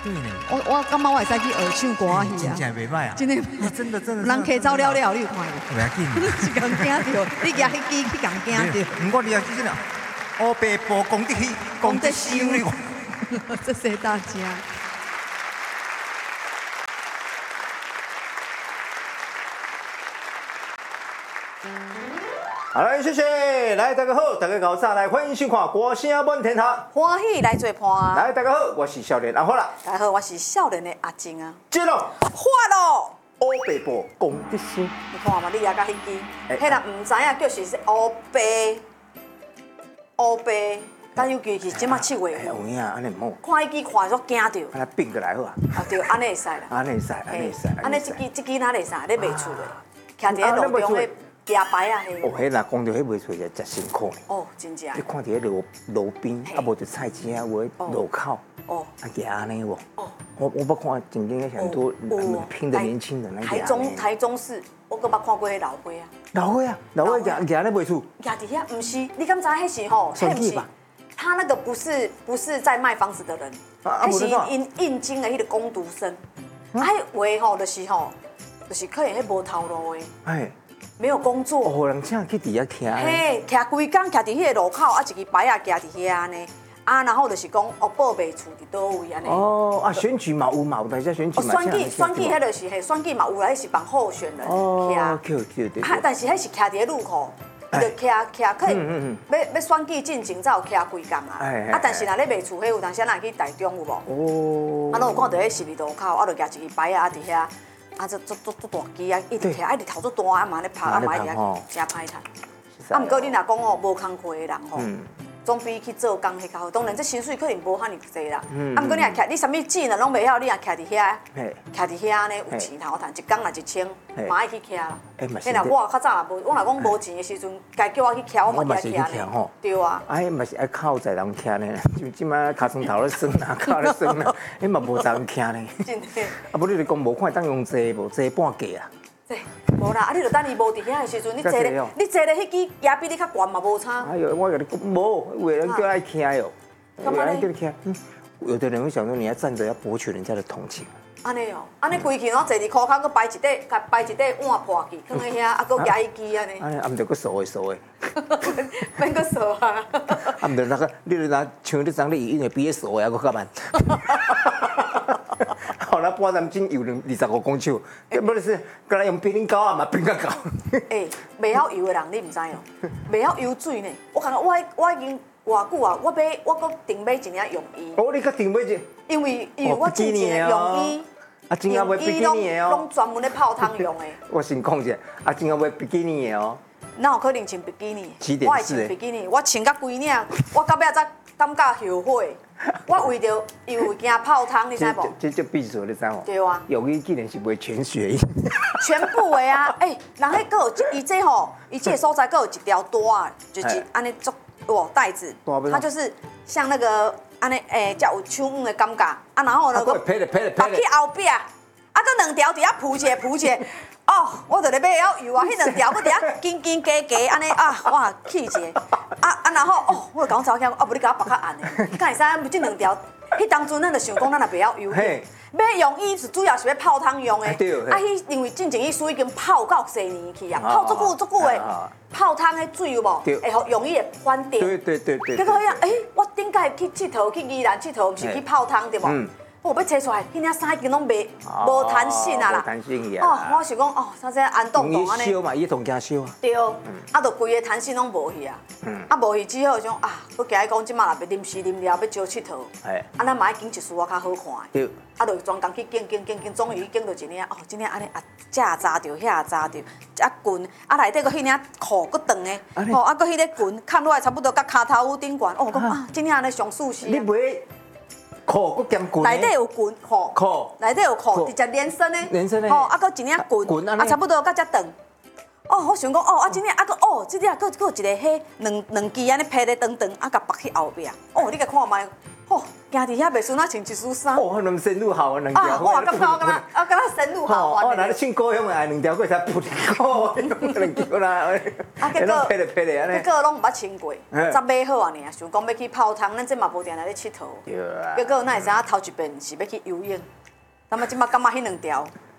对呢。 我感觉我会使去学唱歌去啊。 真正袂歹啊！ 真的， 真的。 人客走了了，你有看无？ 不要紧。 是共惊到，你举迄支去共惊到。 不过你要记住了，乌白布功德喜，功德心你。 谢谢大家。 好来，谢谢，来大家好，大家搞啥？来欢迎收看歌声满天下， 欢喜来做伴。 来大家好，我是少年阿花啦。 大家好，我是少年的阿静啊。 接咯， 发咯！ 乌白布功德心， 你看嘛，你也甲迄支，迄人唔知影叫是乌白，乌白。但尤其是即马7月有影，安尼唔好。 看迄支看就惊着。 安尼变过来好啊。 啊对，安尼会使啦。 安尼会使，安尼会使。 安尼这支哪会使？你袂厝的，徛伫路中迄夹牌啊迄。 哦，迄若讲到迄袂出来，真辛苦呢。 哦，真正。 你看伫迄路边，啊无就菜市啊，有路口， 哦， 啊行安尼无？ 哦， 我不看，真正很多拼的年轻人来行。 台中市，我搁捌看过迄老伙啊。 老伙啊，老伙行安尼袂厝。 徛伫遐，毋是？你敢知迄是吼？ 算计吧。 他那个不是在卖房子的人，那是应征的迄个工读生。哎，话吼就是吼，就是可能迄无头路的，哎，没有工作。 哦，人请去底下徛。 嘿，徛规工，徛伫迄个路口，啊，一支牌啊，徛伫遐安尼。啊，然后就是讲哦，报袂厝伫倒位安尼。 哦，啊，选举嘛有嘛，有大家选举嘛。 选举迄就是嘿，选举嘛有来是帮候选人徛。 对。但是迄是徛伫路口。就徛可能要选举进前才有徛规工啊，啊！但是若咧卖厝，迄有当时咱去台中有无？哦，啊，拢有看到迄十字路口，啊，就举一支牌啊，伫遐，啊，做大机啊，一直徛，一直头做大啊，嘛咧拍，啊，嘛伫遐真歹趁。啊，毋过你若讲哦，无工课的人吼，总比去做工迄较好。当然，这薪水可能无遐尼济啦。啊，毋过你若徛，你啥物技能拢袂晓，你若徛伫遐，徛伫遐呢有钱头趁，一工若1000，嘛爱去徛啦。迄若我较早也无，我若讲无钱的时阵，该叫我去徛，我嘛去徛呢。对啊。 哎，嘛是爱靠在人徛呢，就即摆尻川头咧酸啦，脚咧酸啦，迄嘛无人徛呢。 真的。 啊，无你就讲无看当用坐无坐半价啊。 无啦，啊！你就等伊无伫遐的时阵，你坐咧，迄支也比你较悬嘛，无差。 哎呦，我跟你讲，无，有的人叫爱徛哟，有的人叫你徛，有的人会想说你要站着要博取人家的同情。 安尼哦，安尼规气拢坐伫裤骹，搁摆一块碗破去，放喺遐，啊，搁夹一支安尼。 安尼，啊，毋着搁扫的。 免搁扫啊。 啊，毋着那个，你著拿像你张你因为比迄扫的还搁较慢。好啦，半站钟游25公尺，不是，刚才用冰冰高啊嘛，冰较高。 哎，袂晓游的人你毋知哦，袂晓游水呢。我感觉我已经偌久啊，我搁订买一件泳衣。 哦，你搁订买一？ 因为我之前泳衣。 啊，真要买比基尼的哦， 拢专门咧泡汤用的。 我先讲者，啊，真要买比基尼的哦。 哪有可能穿比基尼？ 我会穿比基尼，我穿到规领，我到尾才感觉后悔。我为着因为惊泡汤，你知无？ 这必须你知无？ 对啊。 泳衣竟然是卖全血衣。 全部的啊！哎，人迄个有伊这吼，伊这所在个有一条带，就是安尼做哦带子，它就是像那个。安尼诶，才有手腕的感觉，啊，然后呢， 拍去后壁，啊，搁两条伫遐浮起来，哦，我就咧要游啊，迄两条搁伫遐紧加，安尼啊，哇，起一个，啊，然后哦，我就讲查某囝，啊，无你甲我绑较暗的，敢会使这两条？迄当阵咱就想讲，咱也袂晓游。买泳衣是主要是要泡汤用的，啊，因为进前伊水已经泡到细年去啊，泡足久的。泡汤的水有无？会互泳衣会翻掉。 对。 结果遐，我顶届去佚佗，去宜兰佚佗，毋是去泡汤对无？我要找出来，迄领衫已经拢无弹性啊啦。 无弹性哦，我想讲哦，啥这安冻冻安尼。 伊烧嘛，伊冻惊烧啊。 对，啊，就规个弹性拢无去啊。啊，无去之后想啊，佮今日讲即马若要临时临了，要招佚佗。啊，咱嘛要拣一束啊较好看的。 对。 啊，就专工去拣，终于拣到一领哦，这领安尼啊，这也扎着，遐也扎着，啊裙，啊内底佫迄领裤佫长的，吼，啊佫迄个裙，看落来差不多甲骹头顶悬，哦，讲啊，这领安尼上舒适。 你买裤佫兼裙？ 内底有裙裤，内底有裤，直接连身的，吼，啊佫一领裙，啊差不多甲遮长。哦，我想讲哦，啊这领啊佫哦，这领佫有一个迄两支安尼披咧长，啊甲绑去后壁，哦，你甲看卖。 哦，行伫遐袂输那穿一束衫。 哦，那么深入好啊，两条。 啊，我感觉我感觉深入好玩。 哦，那你唱歌用的两条过才扑一个，两条啦。 啊，结果撇咧撇咧安尼。 结果拢毋捌穿过，才买好啊尔，想讲要去泡汤，咱这嘛无定来咧佚佗。结果哪会知影头一遍是要去游泳，那么即马感觉迄两条